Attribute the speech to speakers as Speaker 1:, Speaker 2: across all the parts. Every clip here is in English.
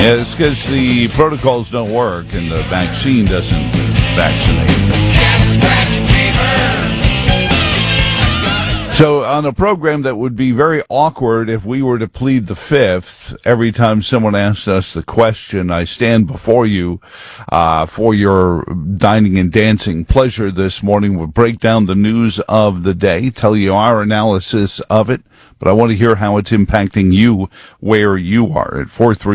Speaker 1: Yeah, it's because the protocols don't work and the vaccine doesn't vaccinate. So on a program that would be very awkward if we were to plead the fifth every time someone asked us the question, I stand before you for your dining and dancing pleasure this morning. We'll break down the news of the day, tell you our analysis of it, but I want to hear how it's impacting you where you are at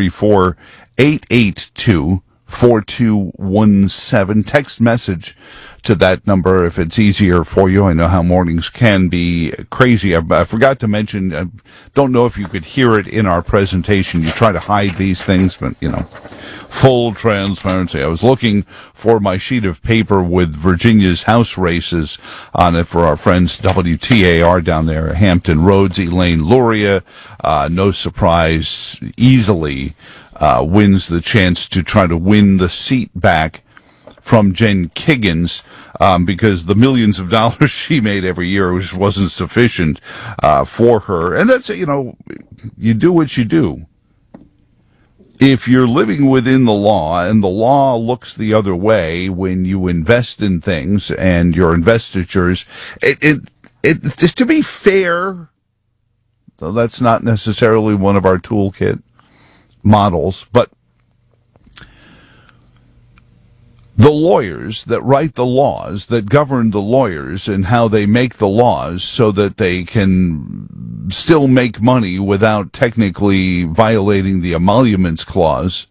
Speaker 1: 434-882-4217. Text message to that number if it's easier for you. I know how mornings can be crazy. I forgot to mention, I don't know if you could hear it in our presentation. You try to hide these things, but, full transparency. I was looking for my sheet of paper with Virginia's House races on it for our friends WTAR down there, Hampton Roads. Elaine Luria, no surprise, easily wins the chance to try to win the seat back from Jen Kiggins, because the millions of dollars she made every year wasn't sufficient for her. And that's, you do what you do. If you're living within the law and the law looks the other way when you invest in things and your investitures, to be fair, though that's not necessarily one of our toolkit models, but the lawyers that write the laws, that govern the lawyers and how they make the laws so that they can still make money without technically violating the emoluments clause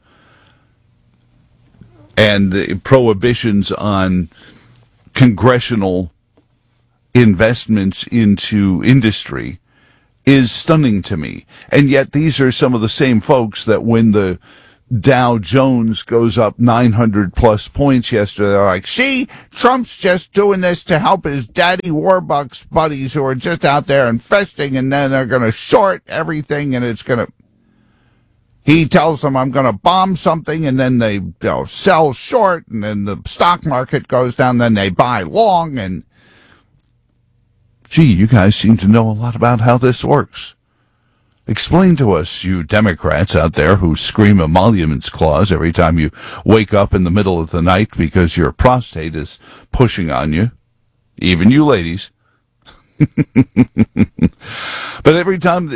Speaker 1: and the prohibitions on congressional investments into industry is stunning to me. And yet these are some of the same folks that when the Dow Jones goes up 900 plus points yesterday, they're like, see, Trump's just doing this to help his daddy Warbucks buddies who are just out there investing, and then they're going to short everything, and it's going to, he tells them, I'm going to bomb something, and then they sell short, and then the stock market goes down, then they buy long, and gee, you guys seem to know a lot about how this works. Explain to us, you Democrats out there who scream emoluments clause every time you wake up in the middle of the night because your prostate is pushing on you. Even you ladies. But every time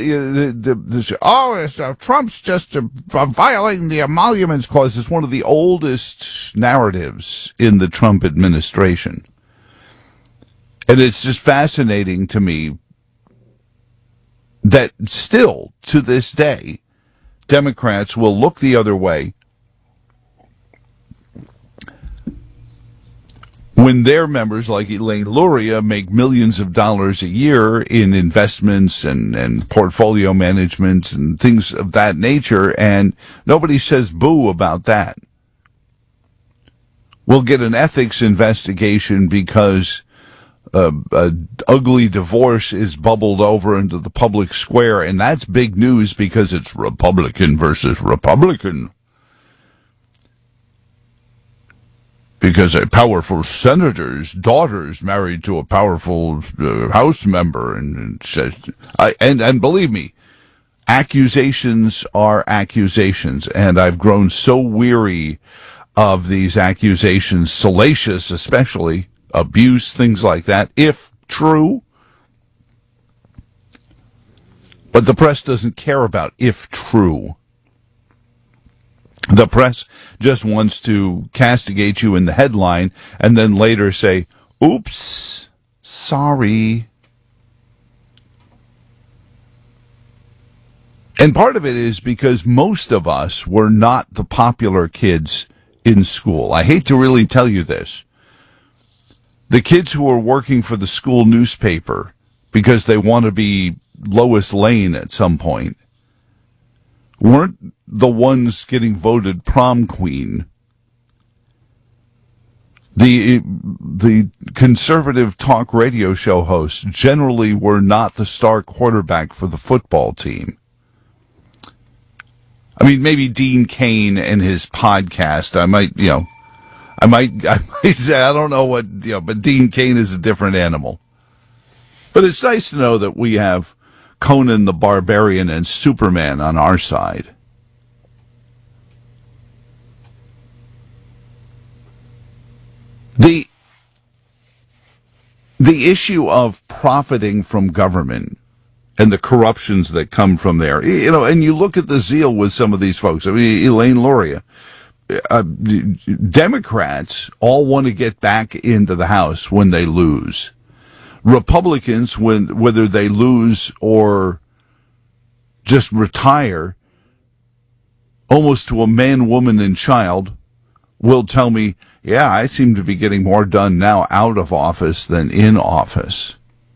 Speaker 1: Trump's just violating the emoluments clause is one of the oldest narratives in the Trump administration. And it's just fascinating to me that still, to this day, Democrats will look the other way when their members, like Elaine Luria, make millions of dollars a year in investments and portfolio management and things of that nature, and nobody says boo about that. We'll get an ethics investigation because ugly divorce is bubbled over into the public square, and that's big news because it's Republican versus Republican. Because a powerful senator's daughter's married to a powerful House member, and says, and believe me, accusations are accusations, and I've grown so weary of these accusations, salacious especially, abuse, things like that, if true. But the press doesn't care about if true. The press just wants to castigate you in the headline and then later say, oops, sorry. And part of it is because most of us were not the popular kids in school. I hate to really tell you this. The kids who are working for the school newspaper because they want to be Lois Lane at some point weren't the ones getting voted prom queen. The conservative talk radio show hosts generally were not the star quarterback for the football team. I mean, maybe Dean Cain and his podcast, I might say, I don't know what, but Dean Cain is a different animal. But it's nice to know that we have Conan the Barbarian and Superman on our side. The issue of profiting from government and the corruptions that come from there, and you look at the zeal with some of these folks. I mean, Elaine Luria, Democrats all want to get back into the House when they lose. Republicans, whether they lose or just retire, almost to a man, woman, and child, will tell me, yeah, I seem to be getting more done now out of office than in office.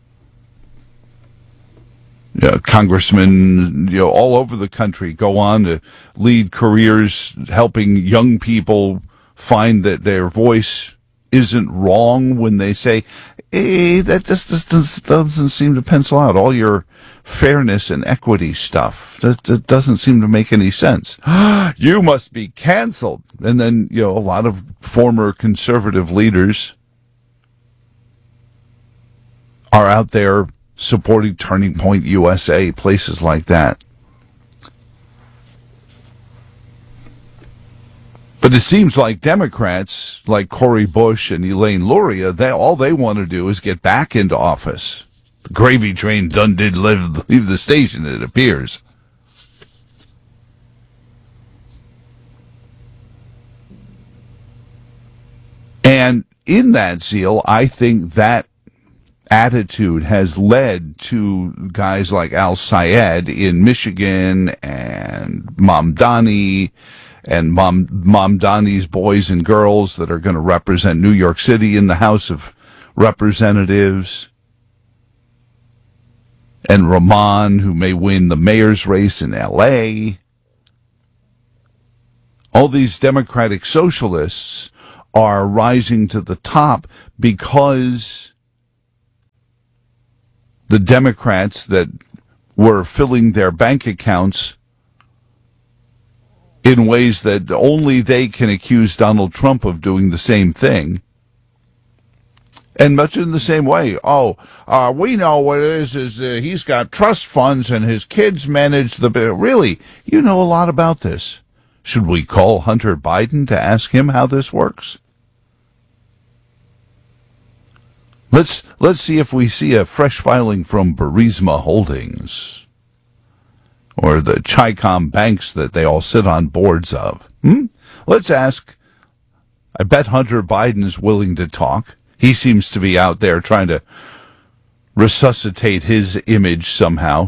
Speaker 1: Congressmen, all over the country go on to lead careers helping young people find that their voice isn't wrong when they say, hey, that just doesn't seem to pencil out. All your fairness and equity stuff, that doesn't seem to make any sense. You must be canceled. And then, a lot of former conservative leaders are out there supporting Turning Point USA, places like that. But it seems like Democrats, like Cori Bush and Elaine Luria, all they want to do is get back into office. The gravy train done did leave the station, it appears. And in that zeal, I think that attitude has led to guys like Al Sayed in Michigan and Mamdani and Mamdani's boys and girls that are going to represent New York City in the House of Representatives, and Rahman, who may win the mayor's race in L.A. All these Democratic socialists are rising to the top because the Democrats that were filling their bank accounts in ways that only they can accuse Donald Trump of doing the same thing. And much in the same way, we know what it is he's got trust funds and his kids manage the bill. Really, you know a lot about this. Should we call Hunter Biden to ask him how this works? Let's see if we see a fresh filing from Burisma Holdings or the Chi-Com banks that they all sit on boards of. Let's ask. I bet Hunter Biden is willing to talk. He seems to be out there trying to resuscitate his image somehow.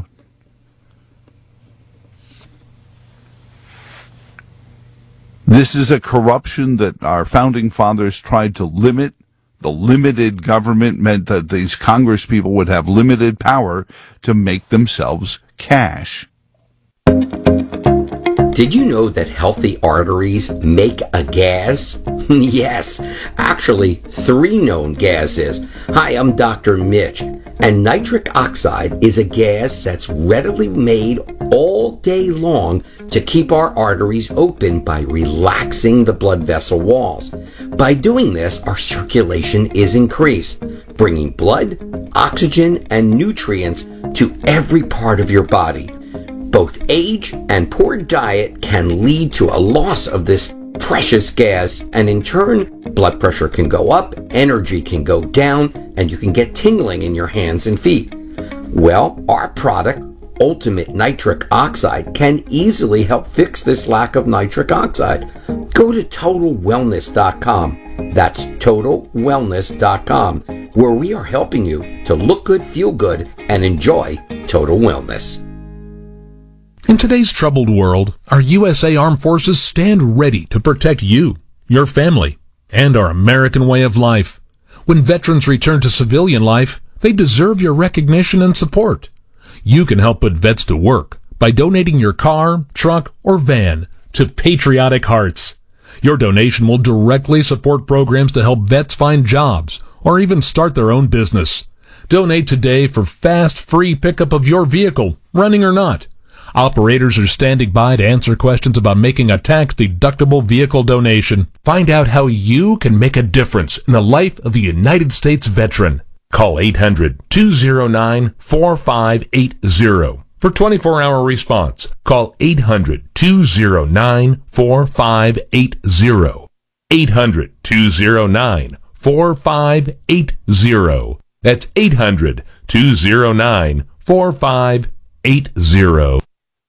Speaker 1: This is a corruption that our founding fathers tried to limit. The limited government meant that these Congress people would have limited power to make themselves cash.
Speaker 2: Did you know that healthy arteries make a gas? Yes, actually 3 known gases. Hi, I'm Dr. Mitch, and nitric oxide is a gas that's readily made all day long to keep our arteries open by relaxing the blood vessel walls. By doing this, our circulation is increased, bringing blood, oxygen, and nutrients to every part of your body. Both age and poor diet can lead to a loss of this precious gas, and in turn, blood pressure can go up, energy can go down, and you can get tingling in your hands and feet. Well, our product, Ultimate Nitric Oxide, can easily help fix this lack of nitric oxide. Go to TotalWellness.com. That's TotalWellness.com, where we are helping you to look good, feel good, and enjoy total wellness.
Speaker 3: In today's troubled world, our USA Armed Forces stand ready to protect you, your family, and our American way of life. When veterans return to civilian life, they deserve your recognition and support. You can help put vets to work by donating your car, truck, or van to Patriotic Hearts. Your donation will directly support programs to help vets find jobs or even start their own business. Donate today for fast, free pickup of your vehicle, running or not. Operators are standing by to answer questions about making a tax-deductible vehicle donation. Find out how you can make a difference in the life of a United States veteran. Call 800-209-4580 for 24-hour response. Call 800-209-4580. 800-209-4580. 800-209-4580. That's 800-209-4580.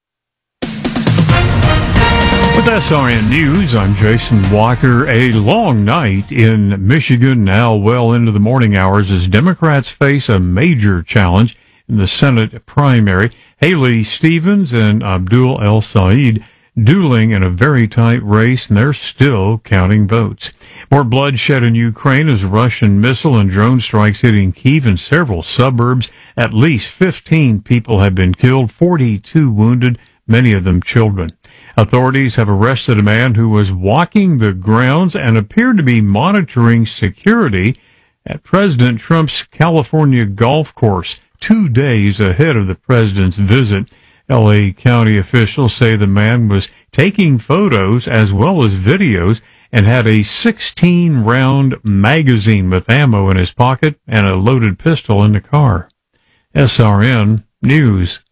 Speaker 4: With SRN News, I'm Jason Walker. A long night in Michigan, now well into the morning hours, as Democrats face a major challenge in the Senate primary. Haley Stevens and Abdul El Said dueling in a very tight race, and they're still counting votes. More bloodshed in Ukraine as Russian missile and drone strikes hitting Kyiv and several suburbs. At least 15 people have been killed, 42 wounded, many of them children. Authorities have arrested a man who was walking the grounds and appeared to be monitoring security at President Trump's California golf course 2 days ahead of the president's visit. L.A. County officials say the man was taking photos as well as videos and had a 16-round magazine with ammo in his pocket and a loaded pistol in the car. SRN News.